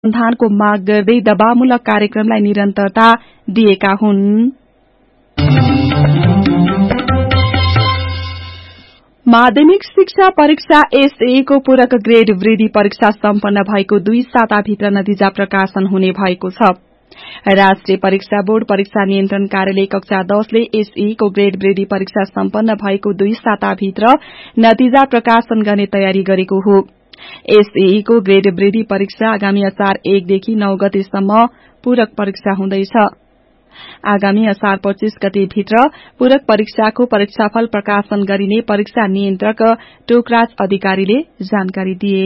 अनुसन्धानको माग गर्दै दबावमूलक कार्यक्रमलाई निरन्तरता दिएका हुन्। माध्यमिक शिक्षा परीक्षा एसए को पूरक ग्रेड वृद्धि परीक्षा सम्पन्न भएको 2 साताभित्र नतिजा प्रकाशन हुने भएको छ। राष्ट्रिय परीक्षा बोर्ड परीक्षा नियन्त्रण कार्यालय कक्षा 10 ले एसई को ग्रेड वृद्धि परीक्षा सम्पन्न भएको 2 साताभित्र नतिजा प्रकाशन गर्ने तयारी गरेको हो। एसई को ग्रेड वृद्धि परीक्षा आगामी असार 1 देखि 9 गतेसम्म पूरक परीक्षा हुँदैछ। आगामी असार 25 गते भित्र पूरक परीक्षाको परीक्षाफल प्रकाशन गरिने परीक्षा नियन्त्रक टोकराज अधिकारीले जानकारी दिए।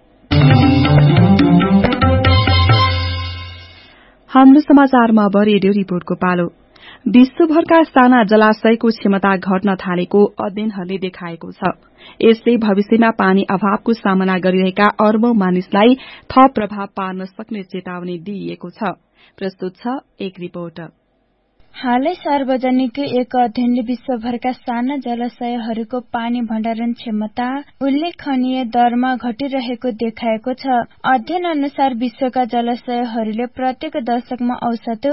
हाम्रो समाचारमा अब रेडियो रिपोर्टको पालो। विश्वभरका साना जलाशयको क्षमता घट्न थालेको अध्ययनहरूले देखाएको छ। यसले भविष्यमा पानी अभावको सामना गरिरहेका अर्बौं मानिसलाई थप प्रभाव पार्न सक्ने चेतावनी दिइएको छ। प्रस्तुत छ एक रिपोर्ट। हालै सार्वजनिक एक अध्ययनले विश्वभरका साना जलाशयहरूको पानी भण्डारण क्षमता उल्लेखनीय दरमा घटिरहेको देखाएको छ। अध्ययन अनुसार विश्वका जलाशयहरूले प्रत्येक दशकमा औसत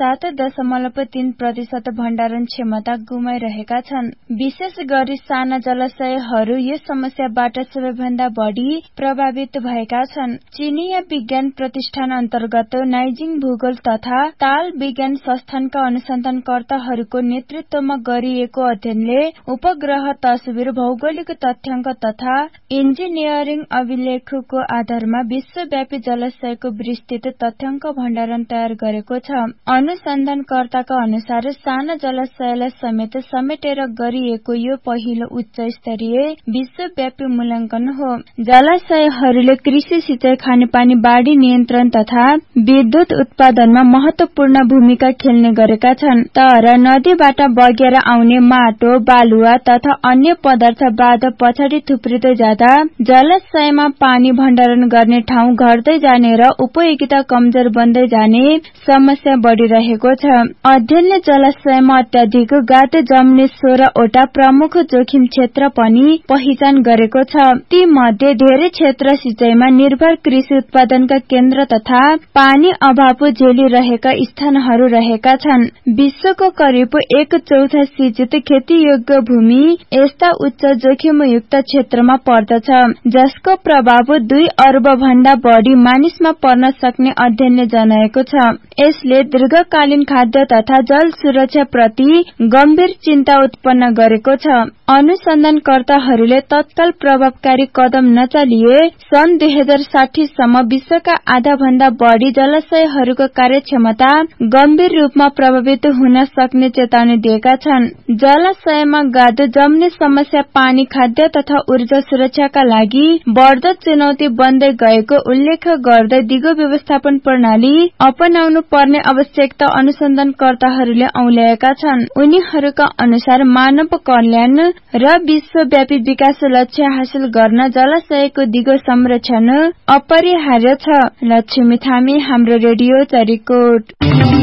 7.3% भण्डारण क्षमता गुमाइरहेका छन्। विशेष गरी साना जलाशयहरू यस समस्याबाट सबैभन्दा बढ़ी प्रभावित भएका छन्। चीनिया विज्ञान प्रतिष्ठान अन्तर्गत नाइजिङ भूगोल तथा ताल विज्ञान संस्थानका अनुसन्धानकर्ताहरूको नेतृत्वमा गरिएको अध्ययनले उपग्रह तस्बिर, भौगोलिक तथ्याङ्क तथा इन्जिनियरिङ अभिलेखको आधारमा विश्वव्यापी जलाशयको विस्तृत तथ्याङ्क भण्डारण तयार गरेको छ। अनुसन्धानकर्ताका अनुसार साना जलाशयलाई समेटेर गरिएको यो पहिलो उच्च स्तरीय विश्वव्यापी मूल्याङ्कन हो। जलाशयहरूले कृषि, सिंचाइ, खानेपानी, बाढी नियन्त्रण तथा विद्युत उत्पादनमा महत्वपूर्ण भूमिका खेल्ने गरेका छन्। तर नदीबाट बगेर आउने माटो, बालुवा तथा अन्य पदार्थ बाधा पछाडि थुप्रिँदै जाँदा जलाशयमा पानी भण्डारण गर्ने ठाउँ घट्दै जाने र उपयोगिता कमजोर बन्दै जाने समस्या बढ़िरहेको छ। अध्ययनले जलाशयमा अत्याधिक गाद जम्ने 16 वटा प्रमुख जोखिम क्षेत्र पनि पहिचान गरेको छ। ती मध्ये धेरै क्षेत्र सिंचाइमा निर्भर कृषि उत्पादनका केन्द्र तथा पानी अभाव झेलिरहेका स्थानहरू रहेका छन्। विश्वको करिब 1/4 सिंचित खेतीयोग्य भूमि यस्ता उच्च जोखिमयुक्त क्षेत्रमा पर्दछ, जसको प्रभाव 2 अर्ब भन्दा बढ़ी मानिसमा पर्न सक्ने अध्ययनले जनाएको छ। यसले दीर्घकालीन खाद्य तथा जल सुरक्षा प्रति गम्भीर चिन्ता उत्पन्न गरेको छ। अनुसन्धानकर्ताहरूले तत्काल प्रभावकारी कदम नचालिए सन् 2060 सम्म विश्वका आधा भन्दा बढ़ी जलाशयहरूको कार्यक्षमता गम्भीर रूपमा प्रभावित हुन सक्ने चेतावनी दिएका छन्। जलाशयमा गाद जम्ने समस्या पानी, खाद्य तथा ऊर्जा सुरक्षाका लागि बढ्दो चुनौती बन्दै गएको उल्लेख गर्दै दिगो व्यवस्थापन प्रणाली अपनाउनु पर्ने आवश्यकता अनुसन्धानकर्ताहरूले औल्याएका छन्। उनीहरूका अनुसार मानव कल्याण र विश्वव्यापी विकास लक्ष्य हासिल गर्न जलाशयको दिगो संरक्षण अपरिहार्य छ। लक्ष्मी थामी, हाम्रो रेडियो चरीकोट।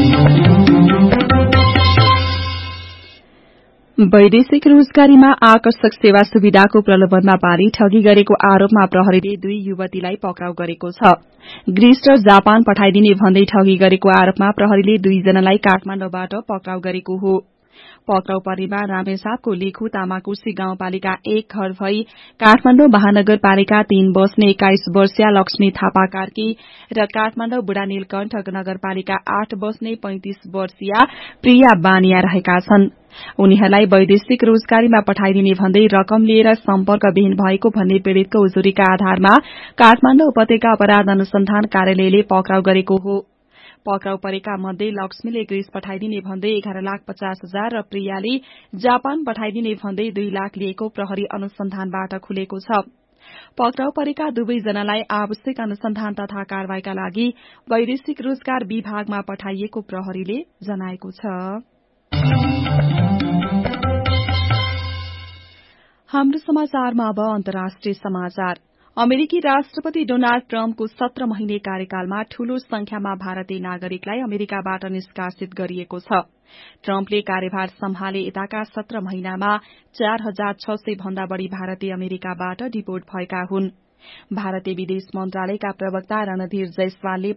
वैदेशिक रोजगारीमा आकर्षक सेवा सुविधाको प्रलोभनमा पारी ठगी गरेको आरोपमा प्रहरीले 2 युवतीलाई पक्राउ गरेको छ। ग्रीस र जापान पठाइदिने भन्दै ठगी गरेको आरोपमा प्रहरीले 2 जनालाई काठमाडौँबाट पक्राउ गरेको हो। पक्राउ परेमा रामेछापको लेखु तामाकुर्सी गाउँपालिका 1 घर भई काठमाडौँ महानगरपालिका 3 बस्ने 21 वर्षीय लक्ष्मी थापा कार्की र काठमाडौँ बुढा नीलकण्ठ नगरपालिका 8 बस्ने 35 वर्षीय प्रिया बानिया रहेका छन्। उनीहरूलाई वैदेशिक रोजगारीमा पठाइदिने भन्दै रकम लिएर सम्पर्कविहीन भएको भन्ने पीड़ितको उजुरीका आधारमा काठमाडौँ उपत्यका अपराध अनुसन्धान कार्यालयले पक्राउ गरेको हो। पक्राउ परेका मध्ये लक्ष्मीले ग्रीस पठाइदिने भन्दै 11,50,000 र प्रियाले जापान पठाइदिने भन्दै 2 लाख लिएको प्रहरी अनुसन्धानबाट खुलेको छ। पक्राउ परेका 2 जनालाई आवश्यक अनुसन्धान तथा कारवाहीका लागि वैदेशिक रोजगार विभागमा पठाइएको प्रहरीले जनाएको छ। हाम्रो समाचारमा अब अन्तर्राष्ट्रिय समाचार। अमेरिकी राष्ट्रपति डोनाल्ड ट्रम्पको 17 महिने कार्यकालमा ठूलो संख्यामा भारतीय नागरिकलाई अमेरिकाबाट निष्कासित गरिएको छ। ट्रम्पले कार्यभार सम्हाले यताका 17 महिनामा 4,600 भन्दा बढ़ी भारतीय अमेरिकाबाट डिपोर्ट भएका हुन्। भारतीय विदेश मन्त्रालयका प्रवक्ता रणधीर जयसवालले